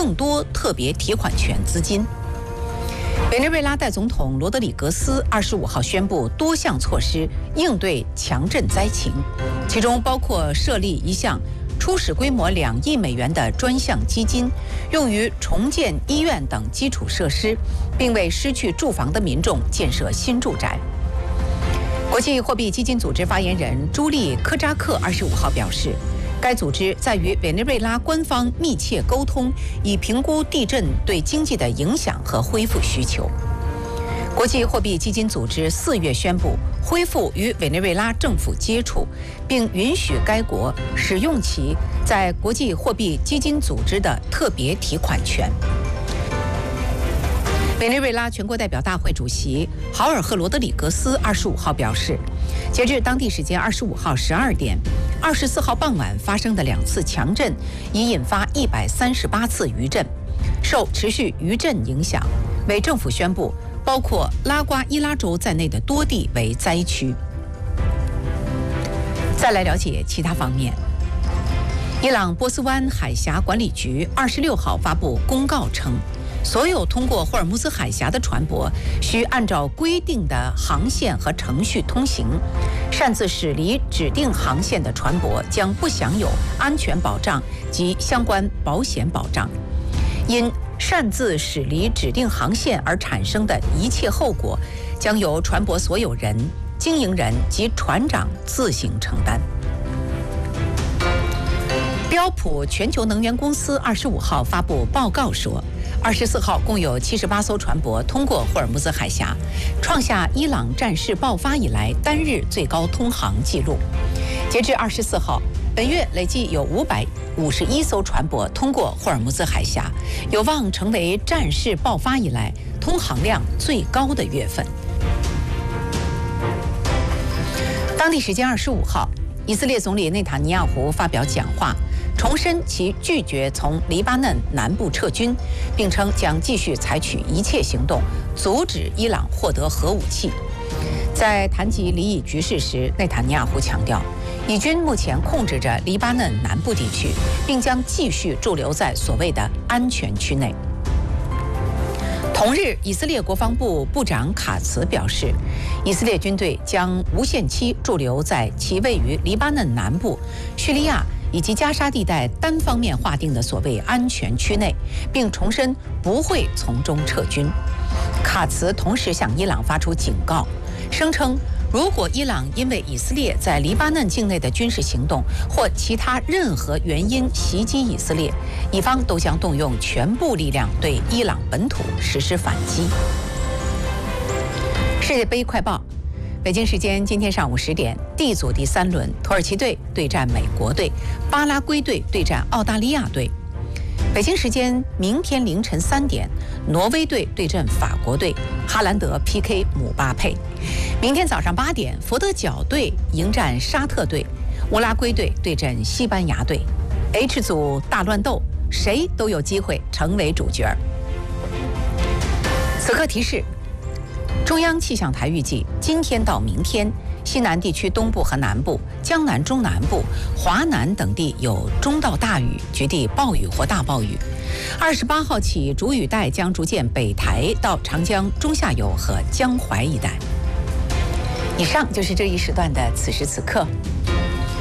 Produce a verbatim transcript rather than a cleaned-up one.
更多特别提款权资金。委内瑞拉代总统罗德里格斯二十五号宣布多项措施应对强震灾情，其中包括设立一项初始规模两亿美元的专项基金，用于重建医院等基础设施，并为失去住房的民众建设新住宅。国际货币基金组织发言人朱莉·科扎克二十五号表示，该组织在与委内瑞拉官方密切沟通，以评估地震对经济的影响和恢复需求。国际货币基金组织四月宣布恢复与委内瑞拉政府接触，并允许该国使用其在国际货币基金组织的特别提款权。委内瑞拉全国代表大会主席豪尔赫·罗德里格斯二十五号表示，截至当地时间二十五号十二点，二十四号傍晚发生的两次强震已引发一百三十八次余震。受持续余震影响，委政府宣布包括拉瓜伊拉州在内的多地为灾区。再来了解其他方面。伊朗波斯湾海峡管理局二十六号发布公告称，所有通过霍尔木兹海峡的船舶需按照规定的航线和程序通行，擅自驶离指定航线的船舶将不享有安全保障及相关保险保障。因擅自驶离指定航线而产生的一切后果，将由船舶所有人、经营人及船长自行承担。标普全球能源公司二十五号发布报告说，二十四号共有七十八艘船舶通过霍尔木兹海峡，创下伊朗战事爆发以来单日最高通航纪录。截至二十四号，本月累计有五百五十一艘船舶通过霍尔木兹海峡，有望成为战事爆发以来通航量最高的月份。当地时间二十五号，以色列总理内塔尼亚胡发表讲话，重申其拒绝从黎巴嫩南部撤军，并称将继续采取一切行动，阻止伊朗获得核武器。在谈及黎以局势时，内塔尼亚胡强调，以军目前控制着黎巴嫩南部地区，并将继续驻留在所谓的安全区内。同日，以色列国防部部长卡茨表示，以色列军队将无限期驻留在其位于黎巴嫩南部、叙利亚以及加沙地带单方面划定的所谓安全区内，并重申不会从中撤军。卡茨同时向伊朗发出警告，声称如果伊朗因为以色列在黎巴嫩境内的军事行动或其他任何原因袭击以色列，以方都将动用全部力量对伊朗本土实施反击。世界杯快报，北京时间今天上午十点 ，D 组第三轮，土耳其队对战美国队，巴拉圭队对战澳大利亚队。北京时间明天凌晨三点，挪威队对阵法国队，哈兰德 P K 姆巴佩。明天早上八点，佛得角队迎战沙特队，乌拉圭队对阵西班牙队。H 组大乱斗，谁都有机会成为主角。此刻提示：中央气象台预计，今天到明天，西南地区东部和南部、江南中南部、华南等地有中到大雨，局地暴雨或大暴雨。二十八号起，主雨带将逐渐北抬到长江中下游和江淮一带。以上就是这一时段的此时此刻。